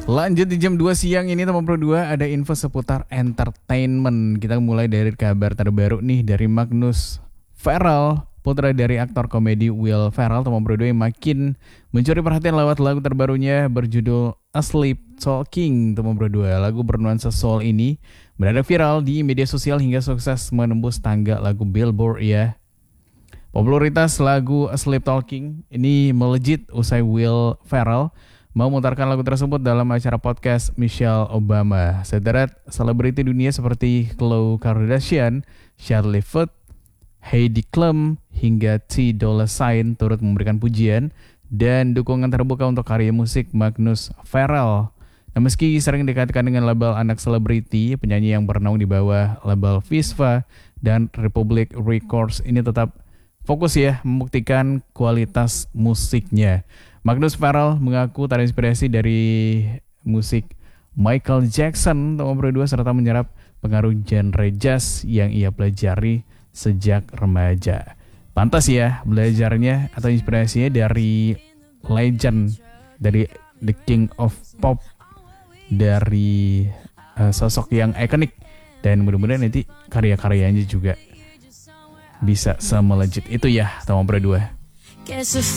Lanjut di jam 2 siang ini teman Pro 2 ada info seputar entertainment. Kita mulai dari kabar terbaru nih dari Magnus Ferrell, putra dari aktor komedi Will Ferrell, teman Pro 2 yang makin mencuri perhatian lewat lagu terbarunya berjudul Asleep Talking, teman Pro 2. Lagu bernuansa soul ini berada viral di media sosial hingga sukses menembus tangga lagu Billboard ya. Popularitas lagu Asleep Talking ini melejit usai Will Ferrell memutarkan lagu tersebut dalam acara podcast Michelle Obama. Sederet selebriti dunia seperti Khloe Kardashian, Charlie Puth, Heidi Klum, hingga T. Dolla $ign turut memberikan pujian dan dukungan terbuka untuk karya musik Magnus Ferrell. Nah, meski sering dikaitkan dengan label anak selebriti, penyanyi yang bernaung di bawah label Visva dan Republic Records ini tetap fokus ya membuktikan kualitas musiknya. Magnus Ferrell mengaku terinspirasi dari musik Michael Jackson nomor 2 serta menyerap pengaruh genre jazz yang ia pelajari sejak remaja. Pantas ya belajarnya atau inspirasinya dari legend, dari The King of Pop, dari sosok yang ikonik, dan mudah-mudahan nanti karya-karyanya juga bisa semelejit itu ya teman Pro 2.